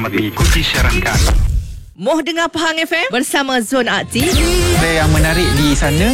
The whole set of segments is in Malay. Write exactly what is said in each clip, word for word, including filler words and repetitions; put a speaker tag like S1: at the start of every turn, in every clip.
S1: Selamat mengikuti siaran kami.
S2: Moh dengar Pahang F M bersama Zon Aktif.
S3: Yang menarik di sana,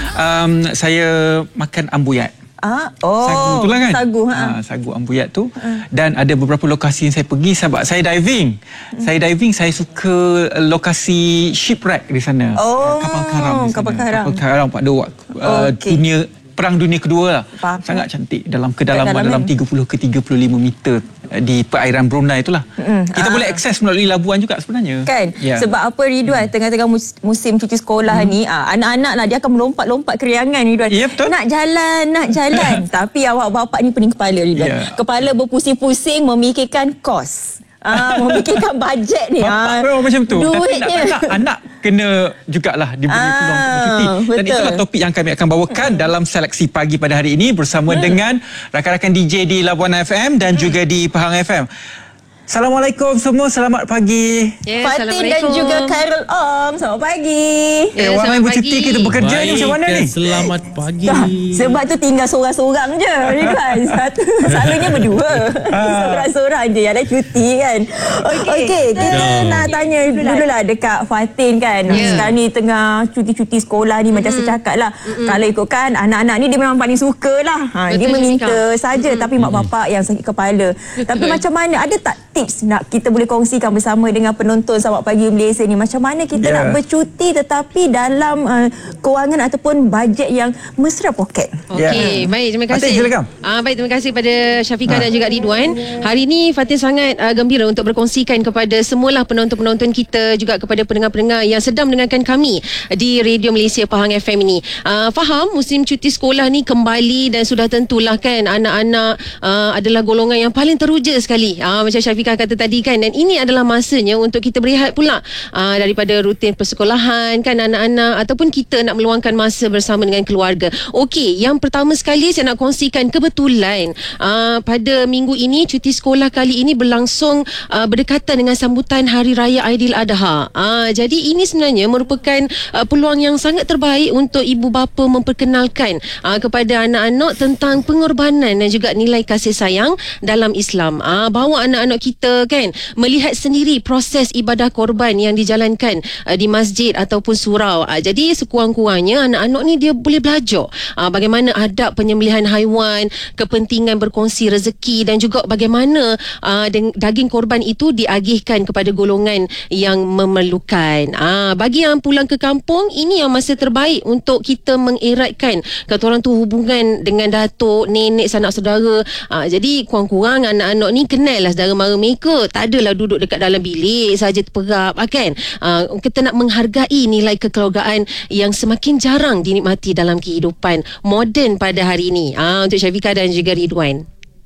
S3: um, saya makan ambuyat.
S2: Ah, oh,
S3: sagu tu lah kan?
S2: Sagu, ha.
S3: ha, sagu ambuyat tu. Ha. Dan ada beberapa lokasi yang saya pergi sebab saya diving. Hmm. Saya diving, saya suka lokasi shipwreck di sana.
S2: Oh,
S3: kapal karam di sana.
S2: Kapal karam.
S3: Kapal karam pada waktu uh,
S2: okay.
S3: dunia Perang Dunia Kedua lah.
S2: Faham.
S3: Sangat cantik. Dalam kedalaman
S2: dalam,
S3: dalam tiga puluh ke tiga puluh lima meter di perairan Brunei itulah. Mm, kita ah. boleh akses melalui labuan juga sebenarnya.
S2: Kan? Yeah. Sebab apa Ridwan, mm. tengah-tengah musim cuti sekolah mm. ni, ah, anak-anak lah dia akan melompat-lompat keriangan Ridwan.
S3: Ya, betul.
S2: Nak jalan, nak jalan. Tapi awak bapak ni pening kepala Ridwan. Yeah. Kepala berpusing-pusing memikirkan kos. Ah, memikirkan bajet ni.
S3: Bapak
S2: ah.
S3: macam tu.
S2: Duitnya.
S3: Tapi nak, nak, anak kena jugalah diberi ah, peluang untuk bercuti. Dan itulah topik yang kami akan bawakan hmm. dalam seleksi pagi pada hari ini bersama hmm. dengan rakan-rakan D J di Labuan F M dan hmm. juga di Pahang F M. Assalamualaikum semua, selamat pagi.
S2: Yeah, Fatin dan juga Khairul Om, selamat pagi.
S3: Eh, orang yang bercuti kita bekerja ni macam mana ni?
S4: Selamat pagi.
S2: Dah, sebab tu tinggal seorang-seorang je. Kan? Satu, selalunya berdua. Seorang-seorang je yang ada cuti kan. Okey, okay, kita yeah. nak tanya dululah dekat Fatin kan. Yeah. Sekarang ni tengah cuti-cuti sekolah ni, mm-hmm. macam saya cakap lah. Mm-hmm. Kalau ikutkan anak-anak ni dia memang paling suka lah. Ha, dia meminta saja, mm-hmm. tapi mak bapak yang sakit kepala. Tapi macam mana, ada tak tips nak kita boleh kongsikan bersama dengan penonton Selamat Pagi Malaysia ni, macam mana kita yeah. nak bercuti tetapi dalam uh, kewangan ataupun bajet yang mesra poket.
S5: Okey, yeah. baik, terima kasih.
S3: Fatin,
S5: ah, baik, terima kasih pada Syafiqah ha. dan juga Ridwan. Hari ini Fatin sangat uh, gembira untuk berkongsikan kepada semualah penonton-penonton kita, juga kepada pendengar-pendengar yang sedang mendengarkan kami di Radio Malaysia Pahang F M ini. Uh, faham musim cuti sekolah ni kembali dan sudah tentulah kan anak-anak uh, adalah golongan yang paling teruja sekali. Uh, macam Syafiqah kata tadi kan, dan ini adalah masanya untuk kita berehat pula aa, daripada rutin persekolahan kan anak-anak, ataupun kita nak meluangkan masa bersama dengan keluarga. Okey, yang pertama sekali saya nak kongsikan, kebetulan aa, pada minggu ini cuti sekolah kali ini berlangsung aa, berdekatan dengan sambutan Hari Raya Aidiladha. Aa, jadi ini sebenarnya merupakan aa, peluang yang sangat terbaik untuk ibu bapa memperkenalkan aa, kepada anak-anak tentang pengorbanan dan juga nilai kasih sayang dalam Islam. Aa, bawa anak-anak kita kita kan melihat sendiri proses ibadah korban yang dijalankan uh, di masjid ataupun surau. Uh, jadi sekurang-kurangnya anak-anak ni dia boleh belajar uh, bagaimana adab penyembelihan haiwan, kepentingan berkongsi rezeki, dan juga bagaimana uh, daging korban itu diagihkan kepada golongan yang memerlukan. Uh, bagi yang pulang ke kampung, ini yang masa terbaik untuk kita mengeratkan kata orang tu hubungan dengan datuk, nenek, sanak saudara. Uh, jadi kurang-kurang anak-anak ni kenal lah saudara mara mereka, tak adalah duduk dekat dalam bilik saja terperap kan. Uh, kita nak menghargai nilai kekeluargaan yang semakin jarang dinikmati dalam kehidupan moden pada hari ini. Uh, untuk Syafiqah dan juga Ridwan.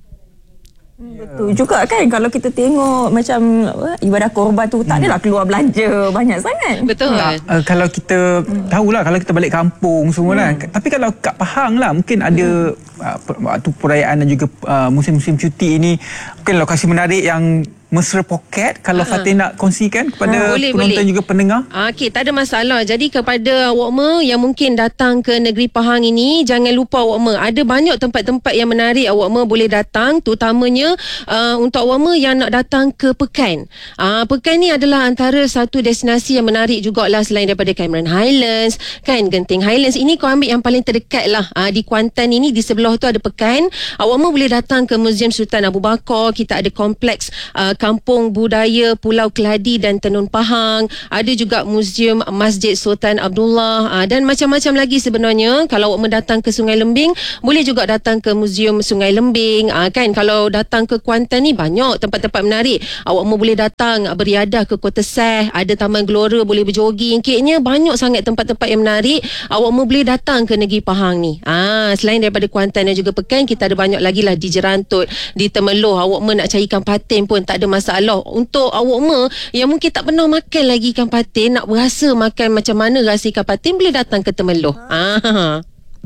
S2: Betul juga kan, kalau kita tengok macam apa, ibadah korban tu tak adalah keluar belanja banyak sangat.
S5: Betul.
S3: Tak, uh, kalau kita hmm. tahulah kalau kita balik kampung semua lah. Hmm. Tapi kalau kat Pahang lah mungkin ada hmm. uh, waktu perayaan dan juga uh, musim-musim cuti ini mungkin lokasi menarik yang mesra poket. Kalau uh-huh. Fatin nak kongsikan kepada uh, boleh, penonton boleh. juga pendengar.
S5: Okey, tak ada masalah. Jadi kepada awak yang mungkin datang ke negeri Pahang ini, jangan lupa awak ada banyak tempat-tempat yang menarik awak boleh datang, terutamanya uh, untuk awak yang nak datang ke Pekan. Uh, Pekan ni adalah antara satu destinasi yang menarik jugalah selain daripada Cameron Highlands kan, Genting Highlands. Ini kau ambil yang paling terdekat lah. Uh, di Kuantan ini, di sebelah tu ada Pekan. Awak boleh datang ke Museum Sultan Abu Bakar. Kita ada kompleks uh, Kampung Budaya Pulau Keladi dan Tenun Pahang. Ada juga Museum Masjid Sultan Abdullah, aa, dan macam-macam lagi sebenarnya. Kalau awak datang ke Sungai Lembing, boleh juga datang ke Museum Sungai Lembing, aa, kan. Kalau datang ke Kuantan ni banyak tempat-tempat menarik. Awak boleh datang beriadah ke Kota Seh, ada Taman Gelora, boleh berjoging. Keknya banyak sangat tempat-tempat yang menarik. Awak boleh datang ke negeri Pahang ni. Aa, selain daripada Kuantan dan juga Pekan, kita ada banyak lagi lah di Jerantut, di Temeloh. Awak nak cari ikan patin pun tak ada masalah. Untuk awak me yang mungkin tak pernah makan lagi ikan patin, nak berasa makan macam mana rasa ikan patin, boleh datang ke Temeloh. Ah.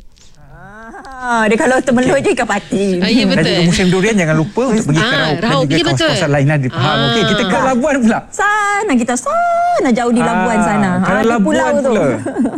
S2: Ah, dia kalau Temeloh je ikan patin.
S5: Ah, ya, betul.
S3: Dan juga musim durian jangan lupa untuk pergi ke Raup dan juga kawasan-kawasan lain di Pahang.
S5: Ah.
S3: Okey, kita ke Labuan pula.
S2: Sana kita sana jauh di Labuan
S3: ah,
S2: sana.
S3: Kalau
S2: ah,
S3: Labuan
S2: pulau
S3: pula.
S2: tu.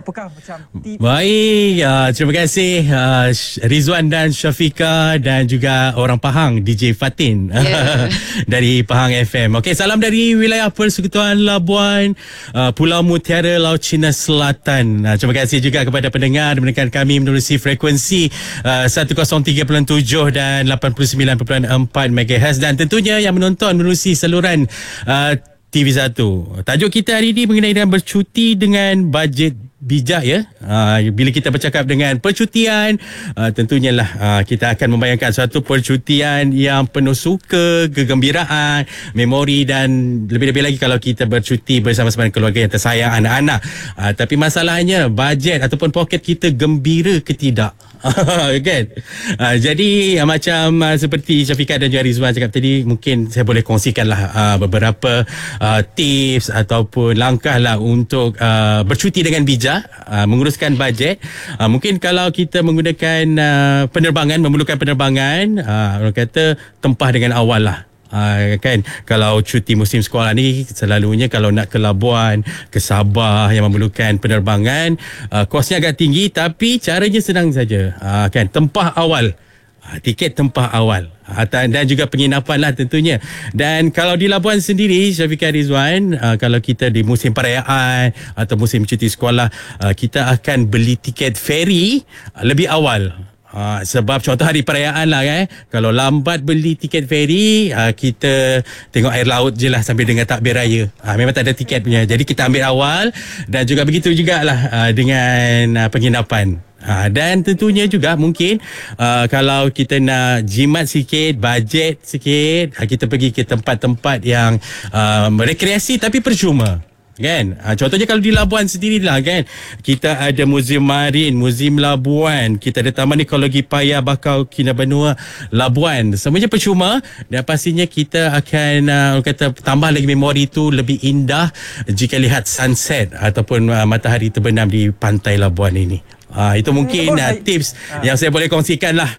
S3: apakah macam tips?
S1: Baik, uh, terima kasih uh, Rizwan dan Syafiqah dan juga orang Pahang D J Fatin yeah. dari Pahang F M. Okey, salam dari wilayah Persekutuan Labuan, uh, Pulau Mutiara, Laut Cina Selatan. Uh, terima kasih juga kepada pendengar mendengarkan kami menerusi frekuensi uh, seratus tiga puluh tujuh dan lapan puluh sembilan perpuluhan empat megahertz dan tentunya yang menonton menerusi saluran uh, T V satu. Tajuk kita hari ini mengenai dengan bercuti dengan bajet bijak ya. Uh, bila kita bercakap dengan percutian, uh, tentunya lah uh, kita akan membayangkan suatu percutian yang penuh suka, kegembiraan, memori dan lebih-lebih lagi kalau kita bercuti bersama-sama keluarga yang tersayang, anak-anak. Uh, tapi masalahnya bajet ataupun poket kita gembira ke tidak? Kan? Uh, jadi uh, macam uh, seperti Syafiqah dan juga Rizwan cakap tadi, mungkin saya boleh kongsikanlah uh, beberapa uh, tips ataupun langkah lah untuk uh, bercuti dengan bijak, uh, menguruskan bajet. Uh, mungkin kalau kita menggunakan uh, penerbangan, memerlukan penerbangan, uh, orang kata tempah dengan awal lah. Uh, kan kalau cuti musim sekolah ni selalunya kalau nak ke Labuan, ke Sabah yang memerlukan penerbangan, uh, kosnya agak tinggi tapi caranya senang saja. Uh, kan tempah awal, uh, tiket tempah awal uh, dan juga penginapan lah tentunya. Dan kalau di Labuan sendiri, Syafiqah, Rizwan, uh, kalau kita di musim perayaan atau musim cuti sekolah, uh, kita akan beli tiket feri uh, lebih awal. Ha, sebab contoh hari perayaan lah kan, kalau lambat beli tiket feri, ha, kita tengok air laut je lah sambil dengar takbir raya. Ha, memang tak ada tiket punya, jadi kita ambil awal. Dan juga begitu jugalah ha, dengan ha, penginapan. Ha, dan tentunya juga mungkin uh, kalau kita nak jimat sikit, bajet sikit, ha, kita pergi ke tempat-tempat yang uh, rekreasi tapi percuma. Kan? Ha, contohnya kalau di Labuan sendiri lah kan, kita ada Muzium Marin, Muzium Labuan, kita ada Taman Ekologi Paya Bakau Kinabalu Labuan. Semuanya percuma dan pastinya kita akan uh, kata tambah lagi memori tu lebih indah jika lihat sunset ataupun uh, matahari terbenam di pantai Labuan ini. Ha, itu mungkin uh, tips ha. yang saya boleh kongsikan lah.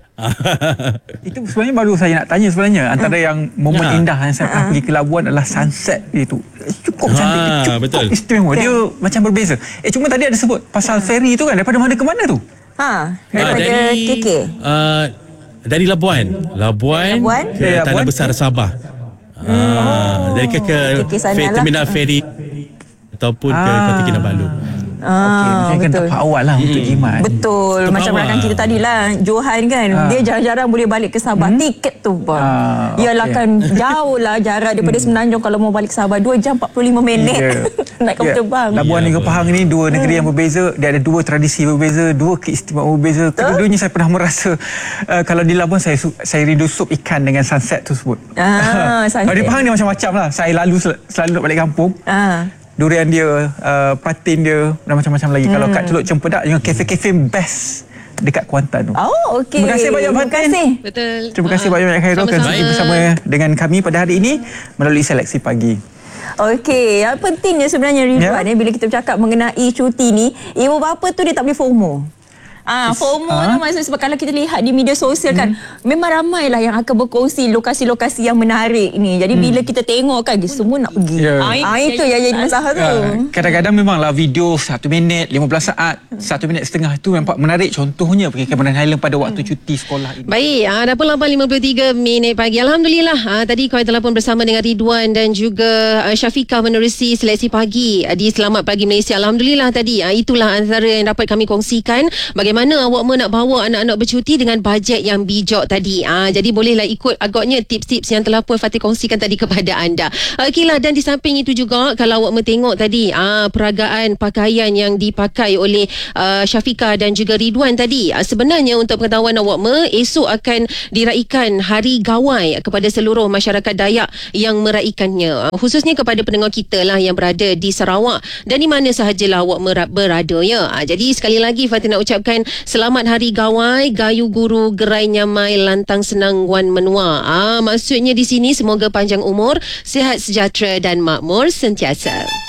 S3: Itu sebenarnya baru saya nak tanya sebenarnya. Antara ha. yang momen ha. indah yang saya pernah ha. pergi ke Labuan adalah sunset itu. Cukup cantik, ha, cukup betul. istimewa. Dia ha. macam berbeza. Eh cuma tadi ada sebut pasal ha. feri tu kan, daripada mana ke mana tu?
S2: Ha, daripada
S1: ha, dari,
S2: K K. Uh,
S1: dari Labuan. Labuan, Labuan ke dari Tanah Labuan? Besar Sabah. Hmm. Uh, dari ke, ke, ke terminal feri ataupun ha. ke Kota Kinabalu.
S2: Ah,
S3: okay, betul. Tempat awal lah hmm. untuk jimat.
S2: Betul. Tempat macam rakan kita tadilah, Johan kan, ah. dia jarang-jarang boleh balik ke Sabah. Hmm? Tiket tu bang. Ah, Yalah okay. kan jauh lah jarak daripada hmm. Semenanjung kalau mau balik ke Sabah. dua jam empat puluh lima minit yeah. nak kapal yeah. terbang.
S3: Labuan dengan Pahang ni dua negeri hmm. yang berbeza. Dia ada dua tradisi berbeza, dua keistimewaan berbeza. Kedua-duanya saya pernah merasa uh, kalau di Labuan saya saya rindu sup ikan dengan sunset tersebut. Ah, sunset. Kalau di Pahang ni macam-macam lah. Saya lalu sel- selalu nak balik kampung. Ah. Durian dia, uh, patin dia dan macam-macam lagi. Hmm. Kalau kat Celuk Cempedak dengan kafe-kafe best dekat Kuantan tu.
S2: Oh, okey.
S3: Terima kasih banyak Fatin.
S2: Terima kasih.
S5: Betul.
S3: Terima kasih uh, banyak Khairul kerana bersama dengan kami pada hari ini melalui seleksi pagi.
S2: Okey, yang pentingnya sebenarnya Rizwan ya? bila kita bercakap mengenai cuti ni, ibu bapa tu dia tak boleh FOMO. Ah, FOMO ah. tu maksudnya sebab kalau kita lihat di media sosial kan, hmm. memang ramailah yang akan berkongsi lokasi-lokasi yang menarik ni. Jadi hmm. bila kita tengok kan, semua nak pergi. Yeah. Ah, itu yang jadi masalah tu.
S3: Uh, kadang-kadang memanglah video satu minit, lima belas saat, satu minit setengah tu nampak menarik. Contohnya pergi Cameron Highland pada waktu hmm. cuti sekolah ini.
S5: Baik, ah, dah pun lapan lima puluh tiga minit pagi. Alhamdulillah, ah, tadi kau telah pun bersama dengan Ridwan dan juga uh, Syafiqah menerusi seleksi pagi uh, di Selamat Pagi Malaysia. Alhamdulillah tadi, uh, itulah antara yang dapat kami kongsikan. Bagaimana awak nak bawa anak-anak bercuti dengan bajet yang bijak tadi. Ah, jadi bolehlah ikut agaknya tips-tips yang telah pun Fatih kongsikan tadi kepada anda. Okeylah, dan di samping itu juga kalau awak tengok tadi ah, peragaan pakaian yang dipakai oleh uh, Syafiqah dan juga Ridwan tadi. Ah, sebenarnya untuk pengetahuan awak me, esok akan diraikan Hari Gawai kepada seluruh masyarakat Dayak yang meraikannya. Ah, khususnya kepada pendengar kita lah yang berada di Sarawak dan di mana sahajalah awak berada ya. Ah, jadi sekali lagi Fatih nak ucapkan selamat Selamat Hari Gawai, Gayu Guru, Gerai Nyamai, Lantang Senang Wan Menua. Ah, maksudnya di sini semoga panjang umur, sihat sejahtera dan makmur sentiasa.